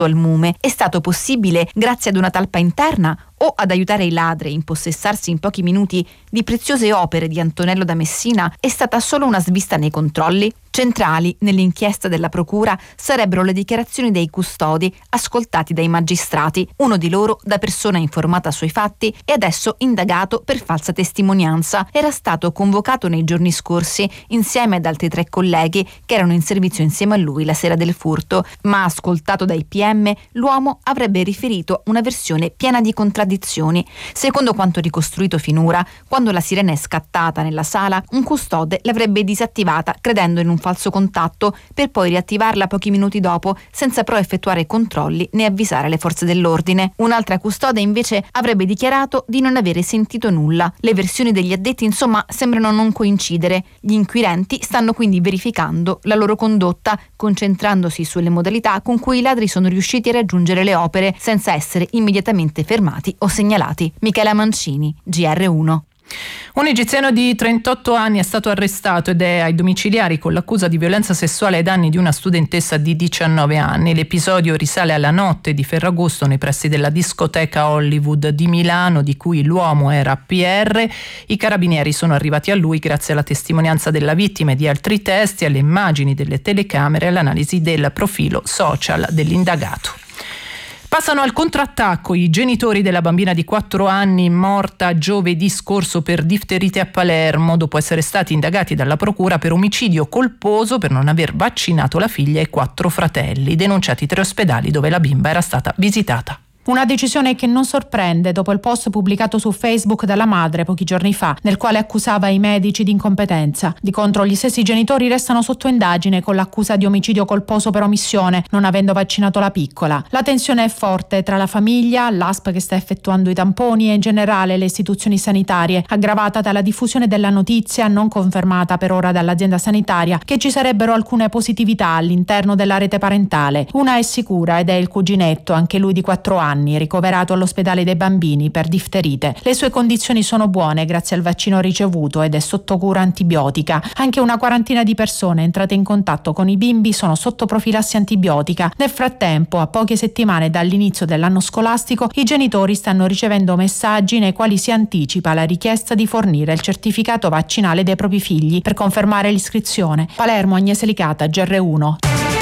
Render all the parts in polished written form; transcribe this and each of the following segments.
al Mume è stato possibile grazie ad una talpa interna o ad aiutare i ladri a impossessarsi in pochi minuti di preziose opere di Antonello da Messina è stata solo una svista nei controlli? Centrali nell'inchiesta della procura sarebbero le dichiarazioni dei custodi ascoltati dai magistrati. Uno di loro, da persona informata sui fatti, è adesso indagato per falsa testimonianza. Era stato convocato nei giorni scorsi insieme ad altri 3 colleghi che erano in servizio insieme a lui la sera del furto, ma ascoltato dai PM l'uomo avrebbe riferito una versione piena di contraddizioni. Secondo quanto ricostruito finora, quando la sirena è scattata nella sala, un custode l'avrebbe disattivata credendo in un falso contatto, per poi riattivarla pochi minuti dopo senza però effettuare controlli né avvisare le forze dell'ordine. Un'altra custode invece avrebbe dichiarato di non avere sentito nulla. Le versioni degli addetti insomma sembrano non coincidere. Gli inquirenti stanno quindi verificando la loro condotta, concentrandosi sulle modalità con cui i ladri sono riusciti a raggiungere le opere senza essere immediatamente fermati o segnalati. Michela Mancini, GR1. Un egiziano di 38 anni è stato arrestato ed è ai domiciliari con l'accusa di violenza sessuale ai danni di una studentessa di 19 anni. L'episodio risale alla notte di Ferragosto nei pressi della discoteca Hollywood di Milano, di cui l'uomo era PR. I carabinieri sono arrivati a lui grazie alla testimonianza della vittima e di altri testi, alle immagini delle telecamere e all'analisi del profilo social dell'indagato. Passano al contrattacco i genitori della bambina di 4 anni morta giovedì scorso per difterite a Palermo, dopo essere stati indagati dalla procura per omicidio colposo per non aver vaccinato la figlia e 4 fratelli, denunciati 3 ospedali dove la bimba era stata visitata. Una decisione che non sorprende dopo il post pubblicato su Facebook dalla madre pochi giorni fa, nel quale accusava i medici di incompetenza. Di contro, gli stessi genitori restano sotto indagine con l'accusa di omicidio colposo per omissione, non avendo vaccinato la piccola. La tensione è forte tra la famiglia, l'ASP che sta effettuando i tamponi e in generale le istituzioni sanitarie, aggravata dalla diffusione della notizia, non confermata per ora dall'azienda sanitaria, che ci sarebbero alcune positività all'interno della rete parentale. Una è sicura ed è il cuginetto, anche lui di 4 anni, ricoverato all'ospedale dei bambini per difterite. Le sue condizioni sono buone grazie al vaccino ricevuto ed è sotto cura antibiotica. Anche una quarantina di persone entrate in contatto con i bimbi sono sotto profilassi antibiotica. Nel frattempo, a poche settimane dall'inizio dell'anno scolastico, i genitori stanno ricevendo messaggi nei quali si anticipa la richiesta di fornire il certificato vaccinale dei propri figli per confermare l'iscrizione. Palermo, Agnese Licata, GR1.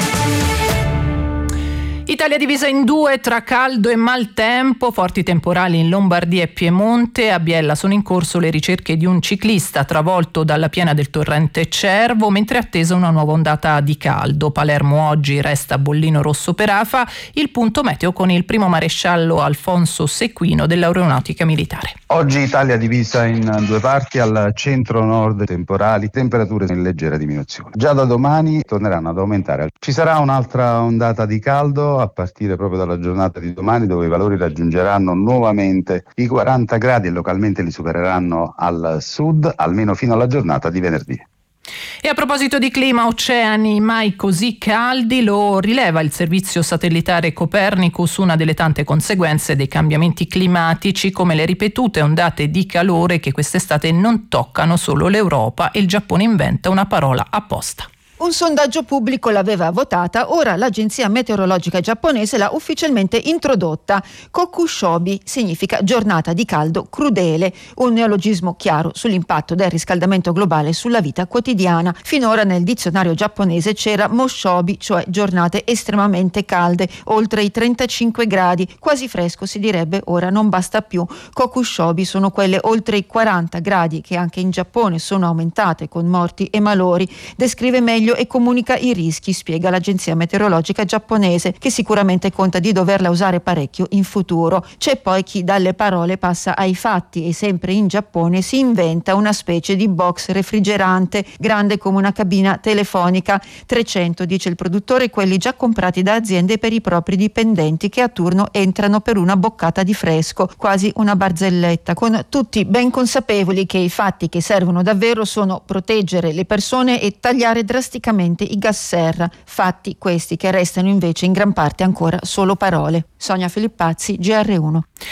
Italia divisa in 2 tra caldo e maltempo, forti temporali in Lombardia e Piemonte. A Biella sono in corso le ricerche di un ciclista travolto dalla piena del torrente Cervo, mentre è attesa una nuova ondata di caldo. Palermo oggi resta bollino rosso per AFA. Il punto meteo con il primo maresciallo Alfonso Sequino dell'Aeronautica Militare. Oggi Italia divisa in 2 parti, al centro-nord temporali, temperature in leggera diminuzione. Già da domani torneranno ad aumentare. Ci sarà un'altra ondata di caldo a partire proprio dalla giornata di domani, dove i valori raggiungeranno nuovamente i 40 gradi e localmente li supereranno al sud, almeno fino alla giornata di venerdì. E a proposito di clima, oceani mai così caldi, lo rileva il servizio satellitare Copernicus, una delle tante conseguenze dei cambiamenti climatici, come le ripetute ondate di calore che quest'estate non toccano solo l'Europa, e il Giappone inventa una parola apposta. Un sondaggio pubblico l'aveva votata, ora l'agenzia meteorologica giapponese l'ha ufficialmente introdotta. Kokushobi significa giornata di caldo crudele, un neologismo chiaro sull'impatto del riscaldamento globale sulla vita quotidiana. Finora nel dizionario giapponese c'era moshobi, cioè giornate estremamente calde, oltre i 35 gradi, quasi fresco si direbbe, ora non basta più. Kokushobi sono quelle oltre i 40 gradi che anche in Giappone sono aumentate con morti e malori. Descrive meglio e comunica i rischi, spiega l'agenzia meteorologica giapponese, che sicuramente conta di doverla usare parecchio in futuro. C'è poi chi dalle parole passa ai fatti e sempre in Giappone si inventa una specie di box refrigerante grande come una cabina telefonica. 300, dice il produttore, quelli già comprati da aziende per i propri dipendenti che a turno entrano per una boccata di fresco, quasi una barzelletta, con tutti ben consapevoli che i fatti che servono davvero sono proteggere le persone e tagliare drasticamente i gas serra, fatti questi che restano invece in gran parte ancora solo parole. Sonia Filippazzi, GR1.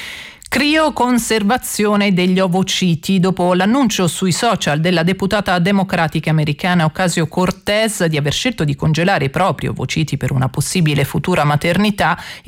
Crioconservazione degli ovociti. Dopo l'annuncio sui social della deputata democratica americana Ocasio-Cortez di aver scelto di congelare i propri ovociti per una possibile futura maternità,